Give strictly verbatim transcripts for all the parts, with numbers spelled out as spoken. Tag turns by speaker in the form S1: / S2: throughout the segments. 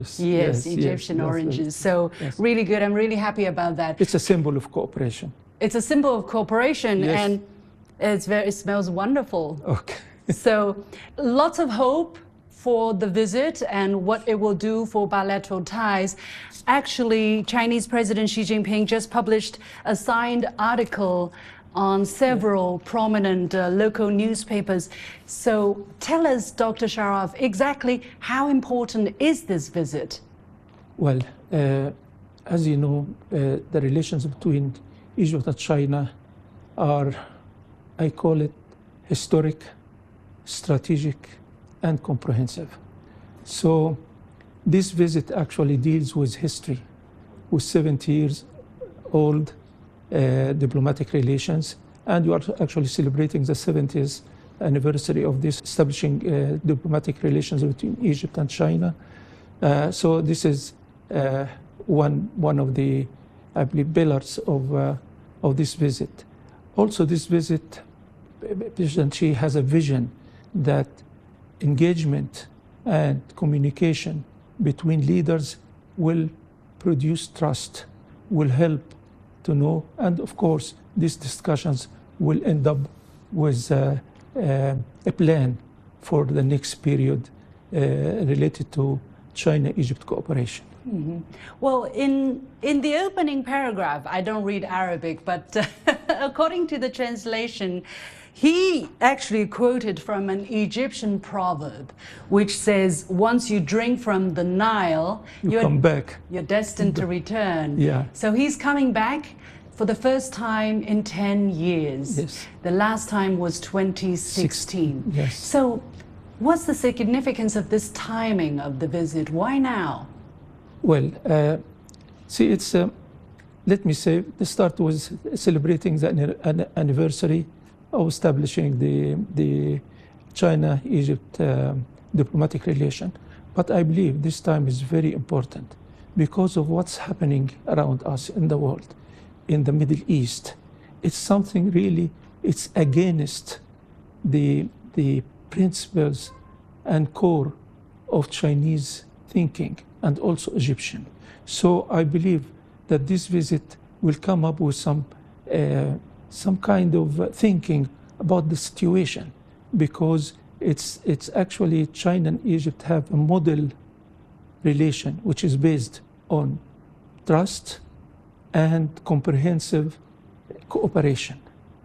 S1: Yes,
S2: yes,
S1: yes,
S2: Egyptian
S1: yes,
S2: oranges.
S1: yes,
S2: So
S1: yes.
S2: really good. I'm really happy about that.
S1: It's a symbol of cooperation.
S2: It's a symbol of cooperation,
S1: Yes.
S2: and it's very, it smells wonderful.
S1: Okay.
S2: So lots of hope for the visit and what it will do for bilateral ties. Actually, Chinese President Xi Jinping just published a signed article on several prominent uh, local newspapers. So tell us, Doctor Sharaf, exactly how important is this visit?
S1: Well, uh, as you know, uh, the relations between Egypt and China are, I call it, historic, strategic, and comprehensive. So this visit actually deals with history, with seventy years old uh, diplomatic relations, and you are actually celebrating the seventieth anniversary of this establishing uh, diplomatic relations between Egypt and China. Uh, so this is uh, one, one of the, I believe, pillars of, uh, of this visit. Also, this visit, President Xi has a vision that engagement and communication between leaders will produce trust, will help to know, and of course, these discussions will end up with uh, uh, a plan for the next period uh, related to China-Egypt cooperation.
S2: Mm-hmm. Well, in, in the opening paragraph, I don't read Arabic, but uh, according to the translation, he actually quoted from an Egyptian proverb, which says, once you drink from the Nile,
S1: You
S2: you're,
S1: come back.
S2: you're destined to return.
S1: Yeah.
S2: So he's coming back for the first time in ten years.
S1: Yes.
S2: The last time was twenty sixteen.
S1: Yes.
S2: So what's the significance of this timing of the visit? Why now?
S1: Well, uh, see, it's, uh, let me say, the start was celebrating the an anniversary of establishing the, the China-Egypt uh, diplomatic relation. But I believe this time is very important because of what's happening around us in the world, in the Middle East. It's something really, it's against the, the principles and core of Chinese thinking and also Egyptian. So I believe that this visit will come up with some uh, some kind of uh, thinking about the situation, because it's, it's actually China and Egypt have a model relation which is based on trust and comprehensive cooperation.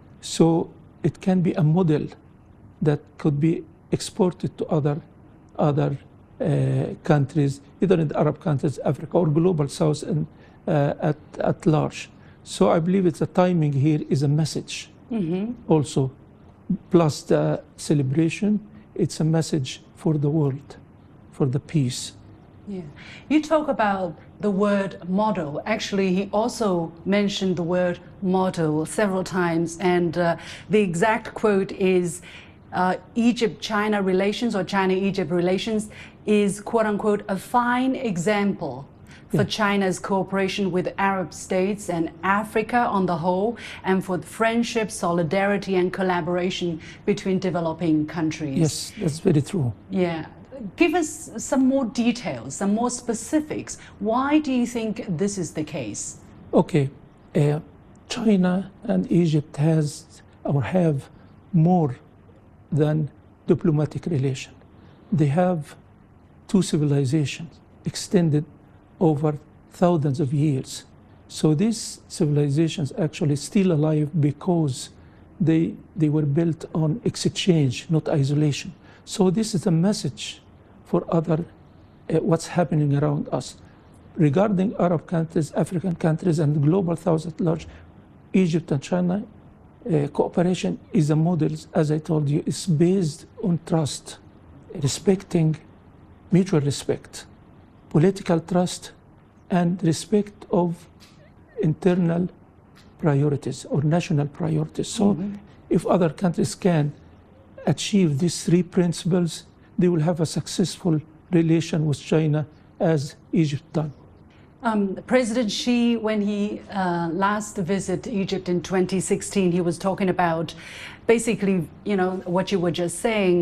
S1: So it can be a model that could be exported to other, other uh, countries, either in the Arab countries, Africa, or global South and, uh, at, at large. So I believe it's a timing here is a message mm-hmm. also, plus the celebration, it's a message for the world, for the peace.
S2: Yeah. You talk about the word model. Actually, he also mentioned the word model several times, and uh, the exact quote is uh, Egypt-China relations or China-Egypt relations is, quote-unquote, a fine example for China's cooperation with Arab states and Africa on the whole, and for friendship, solidarity, and collaboration between developing countries.
S1: Yes, that's very true.
S2: Yeah. Give us some more details, some more specifics. Why do you think this is the case?
S1: Okay. Uh, China and Egypt has or have more than diplomatic relation. They have two civilizations extended over thousands of years. So these civilizations actually still alive because they, they were built on exchange, not isolation. So this is a message for other, uh, what's happening around us. Regarding Arab countries, African countries, and global South at large, Egypt and China uh, cooperation is a model, as I told you, is based on trust, respecting, mutual respect, political trust, and respect of internal priorities or national priorities. So mm-hmm. if other countries can achieve these three principles, they will have a successful relation with China as Egypt done.
S2: Um, President Xi, when he uh, last visited Egypt in twenty sixteen, he was talking about basically, you know, what you were just saying,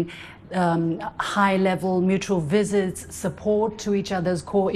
S2: um, high-level mutual visits, support to each other's core